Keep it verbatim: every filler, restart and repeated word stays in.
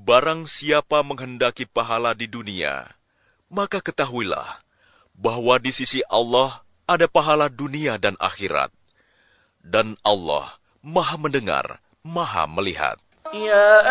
Barang siapa menghendaki pahala di dunia, maka ketahuilah bahwa di sisi Allah ada pahala dunia dan akhirat. Dan Allah Maha mendengar, Maha melihat. Ya